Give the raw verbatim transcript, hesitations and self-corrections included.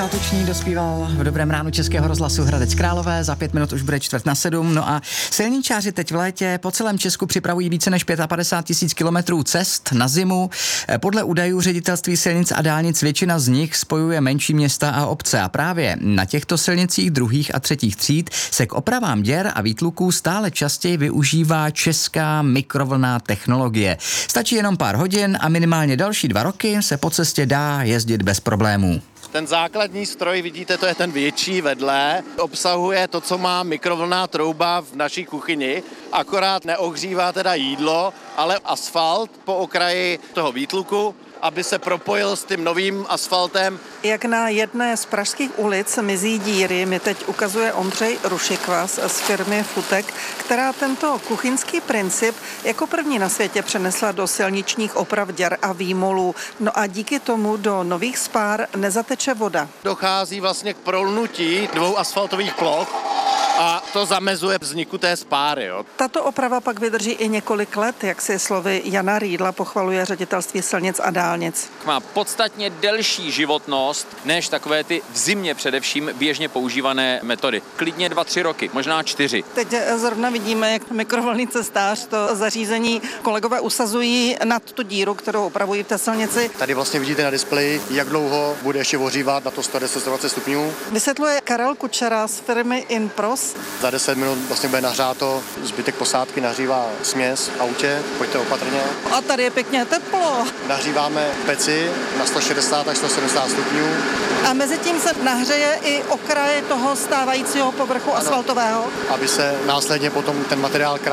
Chaltučný dospíval v Dobrém ránu Českého rozhlasu Hradec Králové, za pět minut už bude čtvrt na sedm. No a silničáři teď v létě po celém Česku připravují více než padesát pět tisíc kilometrů cest na zimu. Podle údajů Ředitelství silnic a dálnic většina z nich spojuje menší města a obce a právě na těchto silnicích druhých a třetích tříd se k opravám děr a výtluků stále častěji využívá česká mikrovlnná technologie. Stačí jenom pár hodin a minimálně další dva roky se po cestě dá jezdit bez problémů. Ten základní stroj, vidíte, to je ten větší vedle, obsahuje to, co má mikrovlnná trouba v naší kuchyni, akorát neohřívá teda jídlo, ale asfalt po okraji toho výtluku, aby se propojil s tím novým asfaltem. Jak na jedné z pražských ulic mizí díry, mi teď ukazuje Ondřej Rušikvas z firmy Futek, která tento kuchyňský princip jako první na světě přenesla do silničních oprav děr a výmolů. No a díky tomu do nových spár nezateče voda. Dochází vlastně k prolnutí dvou asfaltových ploch a to zamezuje vzniku té spáry. Jo. Tato oprava pak vydrží i několik let, jak si slovy Jana Rýdla pochvaluje Ředitelství silnic a dálnic. Má podstatně delší životnost než takové ty v zimě především běžně používané metody. Klidně dva, tři roky, možná čtyři. Teď zrovna vidíme, jak mikrovlnný cestář to zařízení kolegové usazují nad tu díru, kterou opravují v té silnici. Tady vlastně vidíte na displeji, jak dlouho bude ještě ohřívat na to sto deset, sto dvacet stupňů. Vysvětluje Karel Kučera z firmy Inpros. Za deset minut vlastně bude nahřáto, zbytek posádky nahřívá směs v autě, pojďte opatrně. A tady je pěkně teplo. Nahříváme peci na sto šedesát až sto sedmdesát stupňů. A mezi tím se nahřeje i okraj toho stávajícího povrchu asfaltového. Aby se následně potom ten materiál